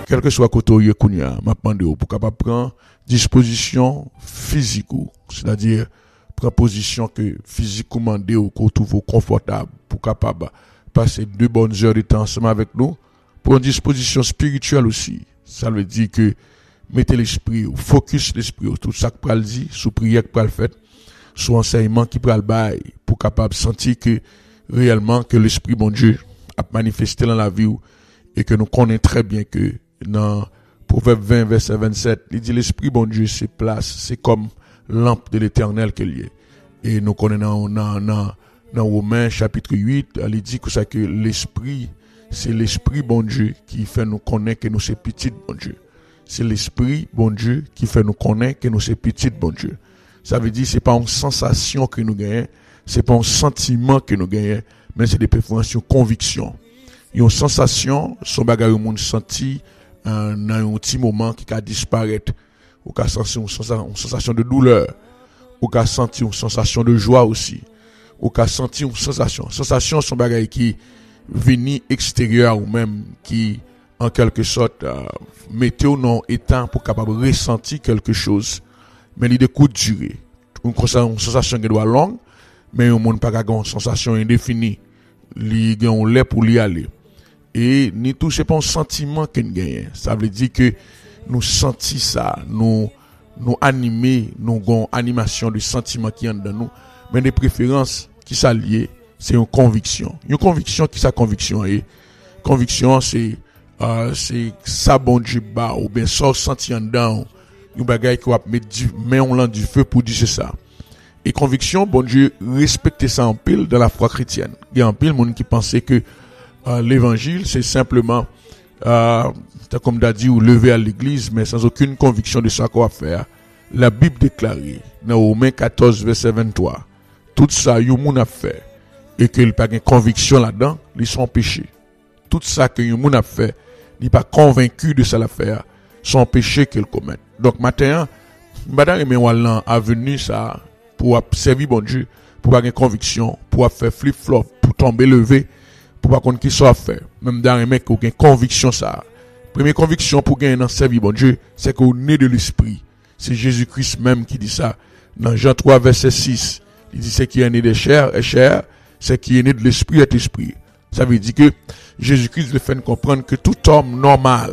quel que soit côté où kounya, m'a demandé pour capable prendre disposition physique, c'est-à-dire prendre position que physiquement mandé ou qu'on trouve confortable pour capable passer 2 bonnes heures de temps ensemble avec nous, pour une disposition spirituelle aussi. Ça veut dire que mettez l'esprit, focus l'esprit, tout ça que pral dit, sous prière que pral fait, sous enseignement qui pral bail, pour capable sentir que réellement que l'esprit bon Dieu a manifesté dans la vie et que nous connaissons très bien que dans Proverbe 20 verset 27, il dit l'esprit bon Dieu c'est place, c'est comme lampe de l'Éternel qu'il est. Et nous connaissons dans Romains chapitre 8, il dit que ça que l'esprit, c'est l'esprit bon Dieu qui fait nous connaître que nous c'est petit bon Dieu. C'est l'esprit bon Dieu qui fait nous connaître que nous c'est petit bon Dieu. Ça veut dire c'est pas une sensation que nous gagnons, c'est pas un sentiment que nous gagnons, mais c'est des préférences, une conviction. Une sensation, son bagage au monde senti dans un petit moment qui va disparaître. Ou qu'a senti une sensation de douleur, ou qu'a senti une sensation de joie aussi, ou qu'a senti une sensation son bagage qui venu extérieur ou même qui en quelque sorte mettait au non état pour capable ressentir quelque chose, mais il de courte durée. Une sensation qui doit longue, mais un monde pas une sensation indéfinie. Li gagne l'air pour y aller. Et ni tout c'est pas un sentiment qu'on gagne. Ça veut dire que nous sentis ça, nous animer, nous avons animation de sentiments qui en dans nous, mais des préférences qui s'allient, c'est une conviction. Une conviction qui sa conviction est conviction c'est ça bon Dieu ba ou bien ça senti en dedans, une bagaille qui va mettre mais on l'a du feu pour dire c'est ça. Et conviction bon Dieu respecter ça en pile dans la foi chrétienne. Il y a en pile monde qui pensait que l'évangile c'est simplement comme d'a dit ou lever à l'église mais sans aucune conviction de ça qu'on va faire. La Bible déclare dans Romains 14 verset 23 tout ça yon moun a fait et que il pas une conviction là-dedans, ils sont péchés. Tout ça que yon moun a fait, il pas convaincu de ça l'affaire, sont péchés qu'il commet. Donc matin, madame et Wallan a venu ça pour servir bon Dieu, pour avoir une conviction, pour faire flip-flop, pour tomber levé, pour pas qu'on qui soit fait. Même dans un mec qui a une conviction ça. Première conviction pour gagner dans servir bon Dieu, c'est qu'on est de l'esprit. C'est Jésus-Christ même qui dit ça. Dans Jean 3 verset 6, il dit c'est qui est né de chair est chair, c'est qui est né de l'esprit est esprit. Ça veut dire que Jésus-Christ le fait comprendre que tout homme normal,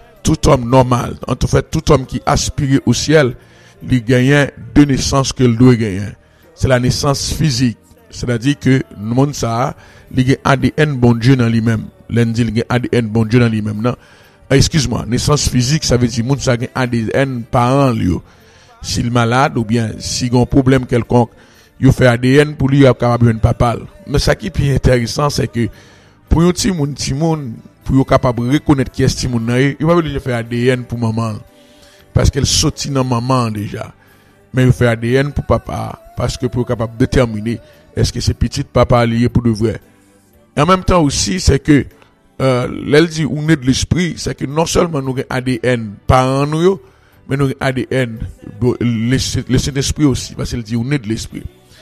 en tout fait tout homme qui aspire au ciel, il gagne deux naissances qu'il doit gagner. C'est la naissance physique. C'est-à-dire que le monde ça, il a ADN bon Dieu dans lui-même. Lundi, il a ADN bon Dieu dans lui-même. Non? Excuse-moi, naissance physique, ça veut dire que le monde ça a ADN parent lui. S'il est malade ou bien s'il a un problème quelconque, il fait ADN pour lui capable de papa. Mais ça qui est plus intéressant, c'est que pour un petit monde, pour être capable de reconnaître qui est ce petit monde, il va pas faire ADN pour maman. Parce qu'elle sortit dans maman déjà. Mais il fait ADN pour papa. Parce que pour être capable de déterminer est-ce que c'est petit papa lié pour de vrai. Et en même temps aussi, c'est que, l'elle dit, on est de l'esprit, c'est que non seulement nous avons ADN par nous, mais nous avons ADN, le Saint-Esprit aussi, parce qu'elle dit, on est de l'esprit.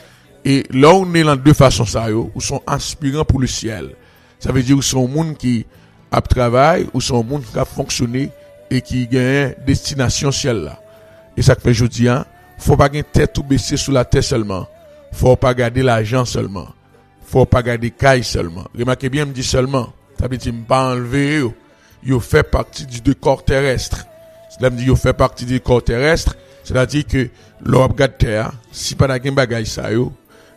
Et là, on est dans deux façons, ça, ou sont aspirants pour le ciel. Ça veut dire, ou sont monde qui a travail, ou sont monde qui a fonctionné, et qui gagne destination ciel là. Et ça fait, je dis, faut pas gagner tête ou baisser sous la tête seulement. Faut pas garder l'argent seulement. Faut pas garder caille seulement. Remarquez bien, me dit seulement. Ça veut dire, pas enlever eux. Ils fait partie du décor terrestre. Cela me dit, ils fait partie du décor terrestre. C'est-à-dire que, l'on regarde terre, si pas d'agin bagay ça yo,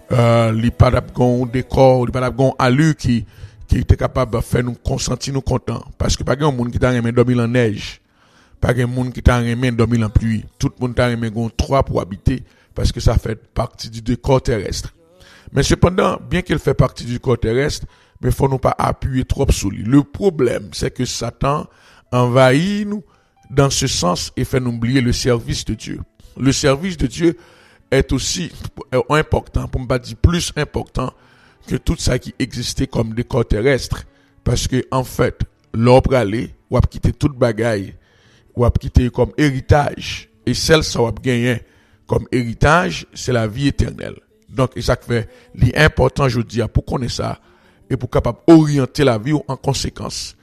li pas d'abgon décor, li pas d'abgon allure qui était capable de faire nous consentir nous contents. Parce que pas un monde qui t'a remis dormir en neige. Pas un monde qui t'a remis dormir en pluie. Tout le monde t'a remis gon 3 pour habiter. Parce que ça fait partie du décor terrestre. Mais cependant, bien qu'il fait partie du décor terrestre, mais faut nous pas appuyer trop sur lui. Le problème, c'est que Satan envahit nous dans ce sens et fait nous oublier le service de Dieu. Le service de Dieu est aussi important, pour ne pas dire plus important que tout ça qui existait comme décor terrestre. Parce que, en fait, l'homme aller, ou a quitté toute bagaille, ou a quitté comme héritage, et celle ça va gagner comme héritage, c'est la vie éternelle. Donc, et ça fait l'important, je dis, pour connaître ça, et pour capable orienter la vie en conséquence.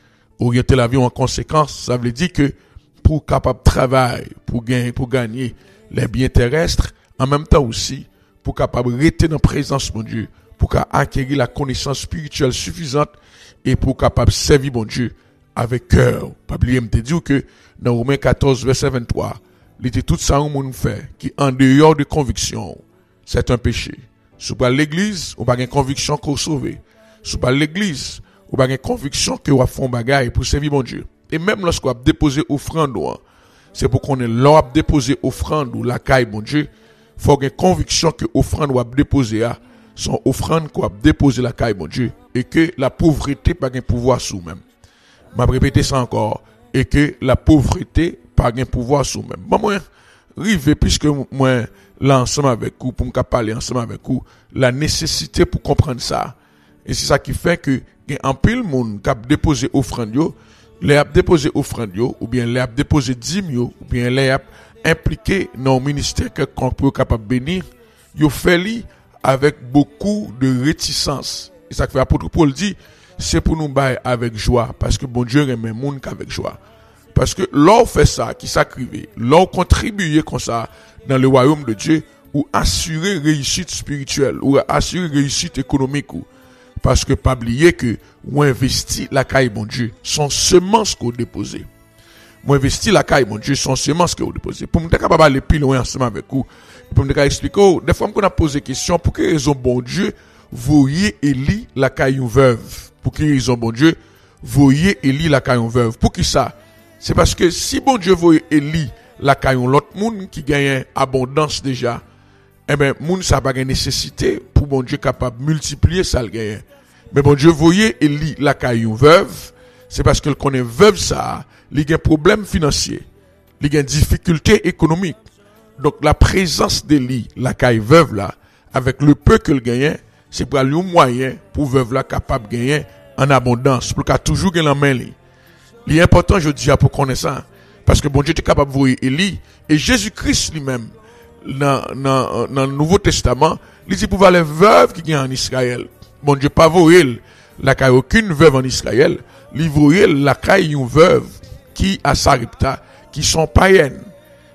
orienter la vie en conséquence, ça veut dire que pour capable travailler, pour gagner les biens terrestres, en même temps aussi, pour capable rester dans la présence de mon Dieu, pour acquérir la connaissance spirituelle suffisante et pour capable servir mon Dieu avec cœur. Pas oublier me dire que dans Romains 14 verset 23, il dit tout ça au monde fait qui en dehors de conviction, c'est un péché. Si pas l'église, on pas une conviction qu'on sauvé. Si pas l'église, on pas une conviction que on fait un bagage pour servir mon Dieu. Et même lorsqu'on a déposé offrande, c'est pour qu'on ait l'on déposé offrande ou la caille mon Dieu, faut une conviction que offrande ou a déposé son offrande qu'on a déposé la caille mon Dieu et que la pauvreté pas un pouvoir sur même. M'a répété ça encore et que la pauvreté pas un pouvoir sur même. Bon moi rive puisque moi là ensemble avec vous pour me parler ensemble avec vous la nécessité pour comprendre ça. Et c'est ça qui fait que en pile monde qui a déposé offrande yo, les a déposé offrande yo ou bien les a déposé dîme yo ou bien les a impliqué dans le ministère que qu'on peut capable bénir, yo fait li avec beaucoup de réticence. Et ça que fait apôtre Paul dit c'est pour nous bailler avec joie parce que bon Dieu aime monde qu'avec joie. Parce que l'on fait ça, qui s'acrivait, l'on contribuait comme ça dans le royaume de Dieu ou assurer réussite spirituelle ou assurer réussite économique. Parce que pas oublier que ou investi la caille bon Dieu, son semence qu'on déposé. Ou investi la caille bon Dieu, son semence qu'on déposé. Pour me capable aller plus loin ensemble avec vous, pour me expliquer, des fois qu'on a posé question pour quelle raison bon Dieu voyez Élie la caille veuve. Pour quelle raison bon Dieu voyez Élie la caille veuve. Pour qui ça? C'est parce que si bon Dieu voyait Élie la caillon l'autre monde qui gagne abondance déjà, eh ben monde ça pas de nécessité pour bon Dieu capable multiplier ça le gagne. Mais bon Dieu voyait Élie la caillon veuve, c'est parce qu'elle connaît veuve ça, il a un problème financier, il a une difficulté économique. Donc la présence d'Élie la caillon veuve là avec le peu qu'elle gagne, c'est pour lui un moyen pour veuve là capable de gagner en abondance pour qu'elle toujours gagne la main li. Il est important, je dis, pour connaître ça. Parce que bon Dieu est capable de voir Élie. Et Jésus-Christ lui-même, dans le Nouveau Testament, il dit pour voir les veuves qui sont en Israël. Bon Dieu pas voyer la caille aucune veuve en Israël. Il voyait la caille une veuve qui a Sarepta, qui sont païennes.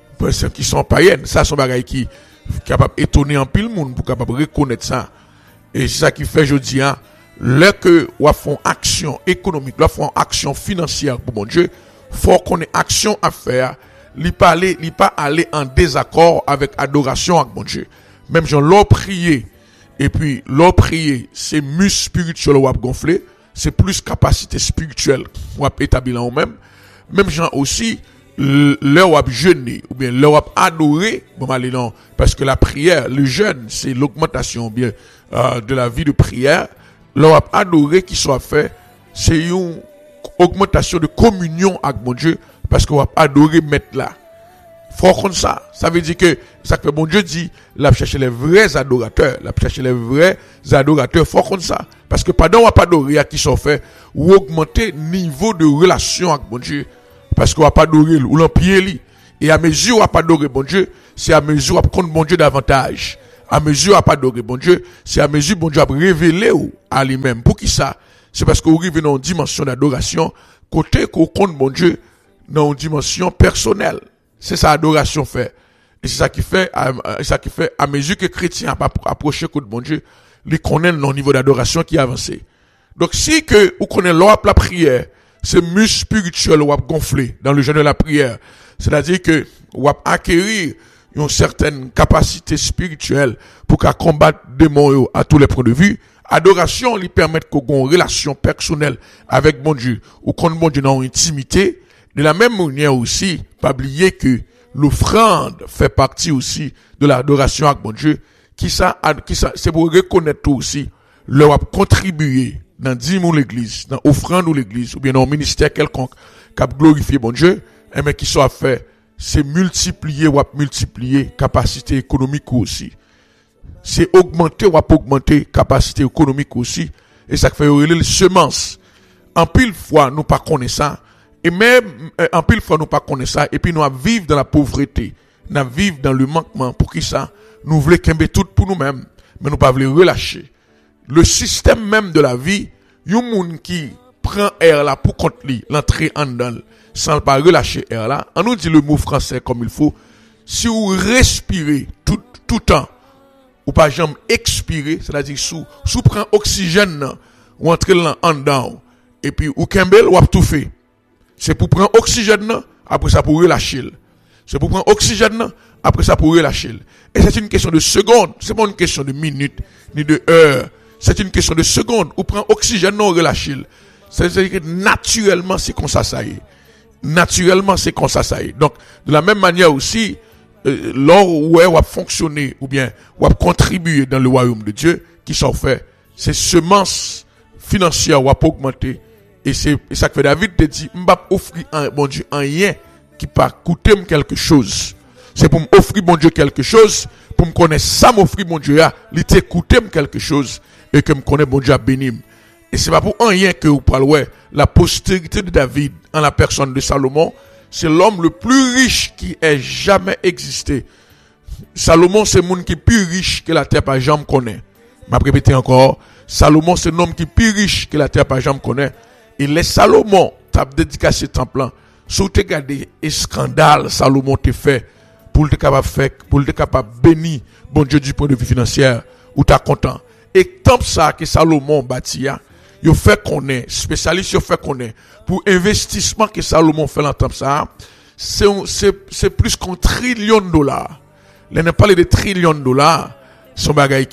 Qui sont païennes. Ça, sont bagaille qui capable d'étonner en pile monde pour capable reconnaître ça. Et c'est ça qui fait, je dis, là que ou font action économique, là font action financière pour mon Dieu, faut qu'on ait action à faire, li pas aller en désaccord avec adoration avec mon Dieu. Même gens l'ont prié et puis l'ont prié, c'est muscle spirituel ou a gonflé, c'est plus capacité spirituelle ou a établi en même. Même gens aussi leur a jeûné ou bien leur a adoré, bon allez non, parce que la prière, le jeûne, c'est l'augmentation bien de la vie de prière. Leur adoré qui soit fait, c'est une augmentation de communion avec mon Dieu, parce qu'on va adorer mettre là. Faut comme ça. Ça veut dire que, ça que mon Dieu dit, là, chercher les vrais adorateurs, là, chercher les vrais adorateurs, faut comme ça. Parce que pendant on va adorer à qui sont fait, ou augmenter niveau de relation avec mon Dieu, parce qu'on va pas adorer, ou l'empire, et à mesure où on va pas adorer mon Dieu, c'est à mesure où on va prendre mon Dieu davantage. À mesure à pas adorer bon Dieu, c'est à mesure bon Dieu a révélé à lui-même. Pour qui ça? C'est parce qu'on arrive dans une dimension d'adoration, côté qu'on compte bon Dieu dans une dimension personnelle. C'est ça adoration fait. Et c'est ça qui fait à mesure que chrétien approche de bon Dieu, il connaît le niveau d'adoration qui est avancé. Donc si que vous connaissez la prière, c'est muscle spirituel ou gonflé dans le jeûne de la prière. C'est-à-dire que ou acquérir une certaine capacité spirituelle pour qu'à combattre des démons à tous les points de vue. Adoration lui permet qu'on ait une relation personnelle avec bon Dieu ou qu'on bon Dieu dans une intimité. De la même manière aussi, pas oublier que l'offrande fait partie aussi de l'adoration avec bon Dieu. Qui ça, c'est pour reconnaître aussi leur contribuer dans 10 000 l'église, dans offrande ou l'église, ou bien dans un ministère quelconque, qui a glorifié bon Dieu, et mais qui soit fait, c'est multiplier capacité économique aussi. C'est augmenter capacité économique aussi. Et ça fait les semences. En pile fois, nous pas connaissons ça. Et même, en pile fois, nous pas connaissons ça. Et puis, nous vivons dans la pauvreté. Nous vivons dans le manquement. Pour qui ça? Nous voulons qu'aimer tout pour nous-mêmes. Mais nous pas voulons relâcher. Le système même de la vie, il y a un monde qui prend air là pour contre lui, l'entrer en dedans, sans pas relâcher air là. On nous dit le mot français comme il faut. Si vous respirez tout temps, ou pas jamais expirer, c'est-à-dire sous prend oxygène, ou entrer là en dedans, et puis ou kembel ou tout fait. C'est pour prendre oxygène, après ça pour relâcher. C'est pour prendre oxygène, après ça pour relâcher. Et c'est une question de secondes, c'est pas une question de minutes, ni de heures. C'est une question de secondes. Ou prend oxygène, non relâcher. C'est-à-dire que naturellement, c'est comme ça y est. Naturellement, c'est comme ça y est. Donc, de la même manière aussi, lors où on va fonctionner, ou bien, on va contribuer dans le royaume de Dieu, qui sont faits, ces semences financières va augmenter. Et c'est ça que fait David te dit, m'pa offrir un bon Dieu un rien qui pas coûter quelque chose. C'est pour m'offrir bon Dieu quelque chose, pour me connaître ça m'offrir bon Dieu là, il te coûter quelque chose et que me connaît bon Dieu à bénir. Et c'est pas pour un rien que vous parlez la postérité de David en la personne de Salomon, c'est l'homme le plus riche qui ait jamais existé. Salomon c'est le monde qui est plus riche que la terre par jamais connaît. M'a répété encore, Salomon c'est l'homme qui est plus riche que la terre par jamais connaît. Et les Salomon t'a dédié ce temple-là. Si vous regardez les scandales Salomon t'a fait pour le capable bénir bon Dieu du point de vue financier, ou t'as content. Et tant ça que Salomon bâtit, il fait qu'on est spécialiste, il fait qu'on est pour investissement que Salomon fait dans temps ça, c'est plus qu'un trillion de dollars. Là on parle de trillions de dollars, son bagage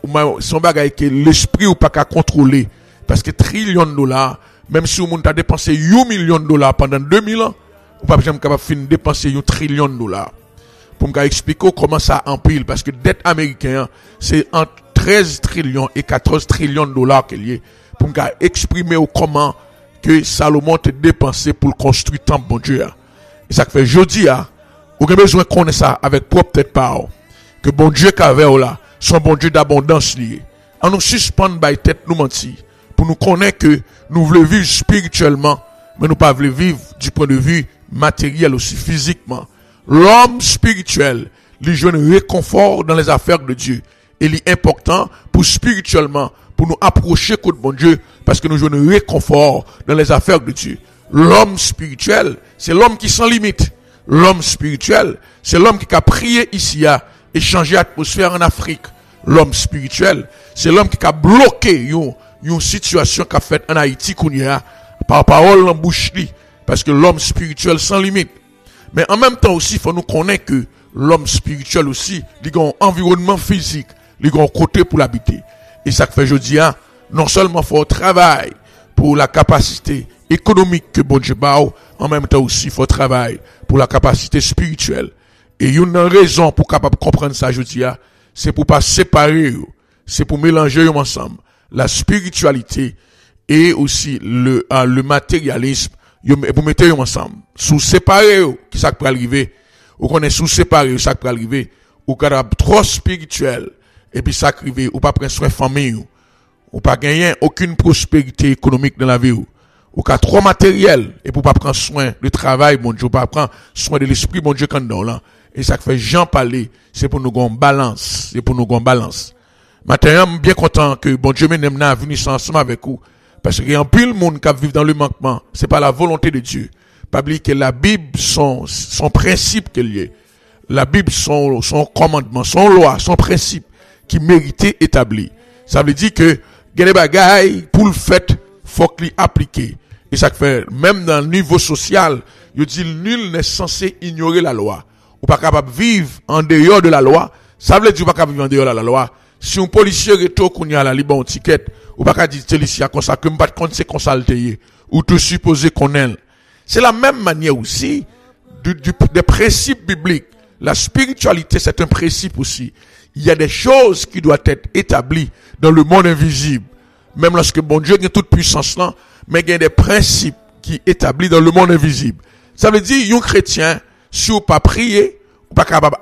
que l'esprit ou pas qu'à contrôler parce que trillions de dollars. Même si on a dépensé 1 million de dollars pendant 2000 ans, on pas jamais capable de dépenser 1 trillion de dollars. Pour me expliquer comment ça empile, parce que dette américaine, c'est entre 13 trillions et 14 trillions de dollars qu'il y a. Pour me exprimer comment que Salomon a dépensé pour construire le temple, bon Dieu. Et ça fait jeudi, on a besoin de connaître ça avec propre tête par que bon Dieu qu'avait là, son bon Dieu d'abondance lié. On nous suspend by tête nous mentir. Pour nous connaître que nous voulons vivre spirituellement, mais nous pas voulons vivre du point de vue matériel aussi physiquement. L'homme spirituel, lui joue un réconfort dans les affaires de Dieu. Et il est important pour spirituellement, pour nous approcher de bon Dieu, parce que nous jouons un réconfort dans les affaires de Dieu. L'homme spirituel, c'est l'homme qui sans limite. L'homme spirituel, c'est l'homme qui a prié ici à et changé l'atmosphère en Afrique. L'homme spirituel, c'est l'homme qui a bloqué une situation qu'a fait en Haïti par parole en bouche li, parce que l'homme spirituel sans limite. Mais en même temps aussi, il faut nous connaître que l'homme spirituel aussi, il a un environnement physique, il a un côté pour l'habiter. Et ça fait jeudi, non seulement faut travailler pour la capacité économique que bon Dieu bat, en même temps aussi, il faut travailler pour la capacité spirituelle. Et une raison pour capable comprendre ça jeudi, c'est pour pas séparer, c'est pour mélanger ensemble. La spiritualité et aussi le matérialisme, pour mettre ensemble. Sous séparé, qui ça peut arriver, ou qu'on est sous séparé, ça peut arriver, ou qu'on a trop spirituel, et puis ça arrive, ou pas prendre soin de famille, ou pas gagner aucune prospérité économique dans la vie, ou qu'on a trop matériel, et pour pas prendre soin du travail, bon Dieu, ou pas prendre soin de l'esprit, bon Dieu, quand dans là. Et ça fait Jean parler, c'est pour nous gon balance, c'est pour nous gon balance. Maintenant, je suis bien content que bon Dieu m'aime à venir ensemble avec vous. Parce qu'il y a un pile monde qui vit dans le manquement. C'est pas la volonté de Dieu. Pas oublier que la Bible, son principe qu'il y a. La Bible, son commandement, son loi, son principe qui méritait établi. Ça veut dire que, il y a des bagailles pour le fait, faut qu'il appliquer. Et ça fait, même dans le niveau social, il dit nul n'est censé ignorer la loi. Ou pas capable de vivre en dehors de la loi. Ça veut dire pas capable de vivre en dehors de la loi. Si un policier retourne qu'on y a la libre en ticket, ou pas qu'à dire policier comme ça que me pas compte c'est consulté ou tout supposer qu'on est. C'est la même manière aussi des principes bibliques. La spiritualité c'est un principe aussi. Il y a des choses qui doivent être établies dans le monde invisible. Même lorsque bon Dieu a toute puissance là, mais il y a des principes qui sont établis dans le monde invisible. Ça veut dire un chrétien si ou pas prier, ou pas capable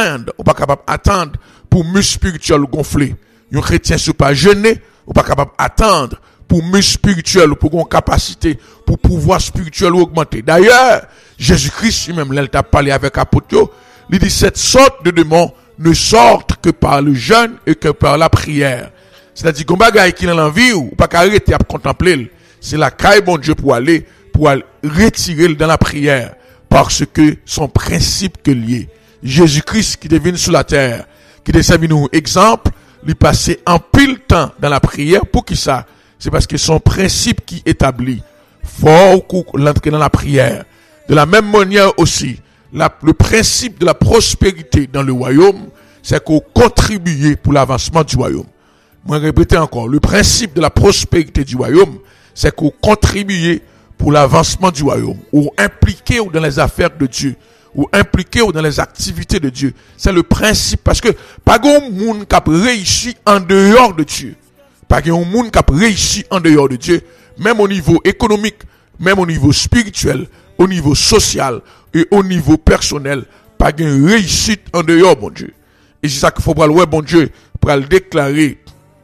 attendre pour muscle spirituel gonfler. Un chrétien si ou pas jeûner, ou pas capable attendre pour muscle spirituel ou pour une capacité pour pouvoir spirituel augmenter. D'ailleurs, Jésus-Christ lui-même là il t'a parlé avec apôtre, il dit cette sorte de démons ne sortent que par le jeûne et que par la prière. C'est-à-dire qu'on bagaille qui dans l'envie ou pas arrêter à contempler, c'est la caille bon Dieu pour aller retirer dans la prière parce que son principe que lié. Jésus-Christ qui devient sur la terre, qui descend nous exemple, lui passer en pile temps dans la prière pour qui ça? C'est parce que son principe qui établit fort l'entrée dans la prière. De la même manière aussi, le principe de la prospérité dans le royaume, c'est qu'on contribue pour l'avancement du royaume. Moi, répétez encore, le principe de la prospérité du royaume, c'est qu'on contribue pour l'avancement du royaume, ou impliqué dans les affaires de Dieu, ou impliqué dans les activités de Dieu. C'est le principe, parce que pas grand monde qui a réussi en dehors de Dieu. Pas grand monde qui a réussi en dehors de Dieu, même au niveau économique, même au niveau spirituel, au niveau social et au niveau personnel, pas de réussite en dehors, bon Dieu. Et c'est ça qu'il faut voir, bon Dieu, pour le déclarer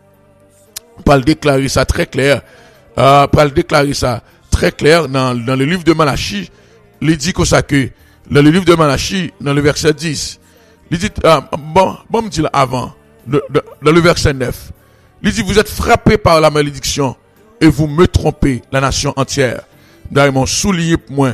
ça très clair, pour le déclarer ça très clair dans le livre de Malachie, il dit comme ça que, dans le livre de Malachie, dans le verset 10, il dit, me dit là avant, dans le verset 9, il dit, vous êtes frappés par la malédiction et vous me trompez, la nation entière. D'ailleurs, mon soulier pour moi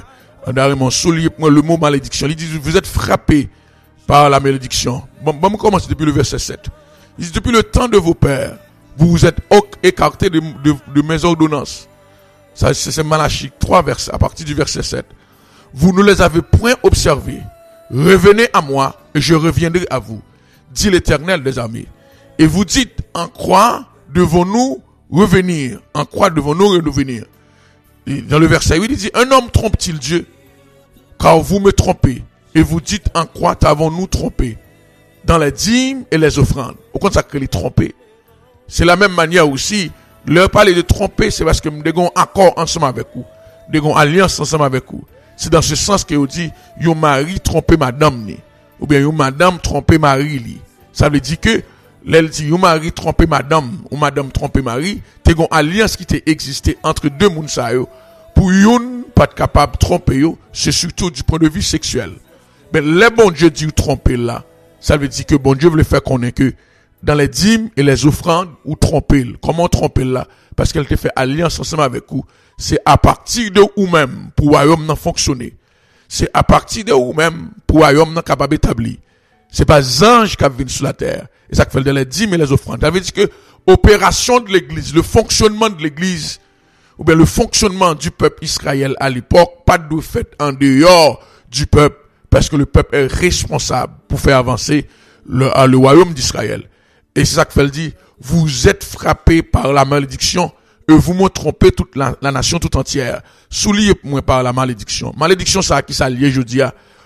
le mot malédiction. Il dit, vous êtes frappés par la malédiction. Bon, commence depuis le verset 7. Il dit, depuis le temps de vos pères, vous vous êtes écartés de mes ordonnances. Ça, c'est Malachie 3 versets, à partir du verset 7. Vous ne les avez point observés. Revenez à moi et je reviendrai à vous, dit l'Éternel des armées. Et vous dites, en quoi devons-nous revenir? En quoi devons-nous revenir? Dans le verset 8, il dit, un homme trompe-t-il Dieu? Car vous me trompez. Et vous dites, en quoi t'avons-nous trompé? Dans les dîmes et les offrandes. Au contraire que les tromper. C'est la même manière aussi. Leur parler de tromper, c'est parce que nous avons un accord ensemble avec vous. Nous avons une alliance ensemble avec vous. C'est dans ce sens que vous dit, yon mari tromper madame, ou bien yon madame tromper mari. Ça veut dire que, l'elle dit, yon mari tromper madame, ou madame tromper mari, t'es une alliance qui t'est existé entre deux moun sa yo. Pour yon, pas capable de tromper yo, c'est surtout du point de vue sexuel. Mais les bon Dieu dit tromper là, ça veut dire que bon Dieu veut faire connaître que, dans les dîmes et les offrandes, ou tromper. Comment tromper là? Parce qu'elle te fait alliance ensemble avec vous. C'est à partir de vous-même pour royaume non fonctionner. C'est à partir de vous-même pour royaume non capable d'établir. C'est pas ange qui viennent sur la terre. Et ça fait dans les dîmes et les offrandes. Ça veut dire que opération de l'église, le fonctionnement de l'église, ou bien le fonctionnement du peuple Israël à l'époque, pas de fait en dehors du peuple, parce que le peuple est responsable pour faire avancer le royaume d'Israël. Et c'est ça que fait dit, vous êtes frappés par la malédiction et vous me trompez toute la nation tout entière. Souliez-moi par la malédiction. Malédiction, ça qui ça lié, je dis,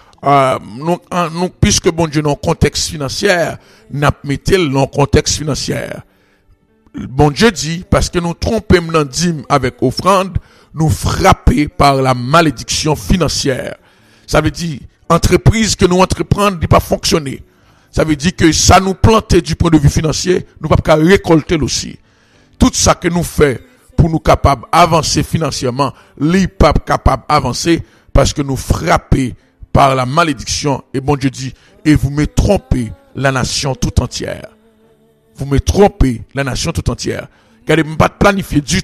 puisque bon Dieu, dans le contexte financier, n'a mis-il dans le contexte financier. Bon Dieu dit, parce que nous trompons dans dîme avec offrande, nous frappés par la malédiction financière. Ça veut dire, entreprise que nous entreprendre n'est pas fonctionner. Ça veut dire que ça nous plantait du point de vue financier, nous ne pouvons pas récolter aussi. Tout ça que nous fait pour nous capables d'avancer financièrement, les pas capables d'avancer parce que nous frappés par la malédiction. Et bon Dieu dit, et vous me trompez la nation tout entière. Vous me trompez la nation tout entière. Car il ne pas planifié du